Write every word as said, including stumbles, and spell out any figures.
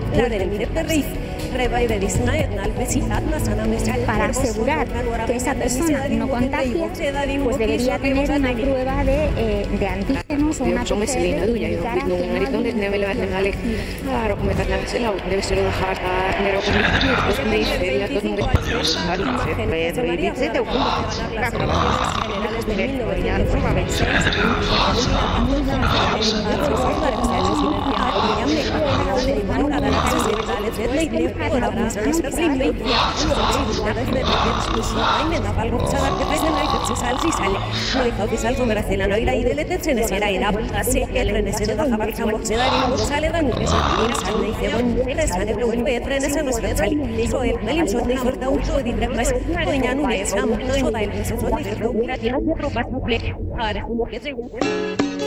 Para asegurar que esa persona no contagia, pues debería tener una prueba de, eh, de antígenos o una Som är Selina Uja, jag har blivit någon riktigt när vi lär mig här och med att lära sig lag, det vill säga det här när det kommer att bli färdigt att de har det med det det det och Soda el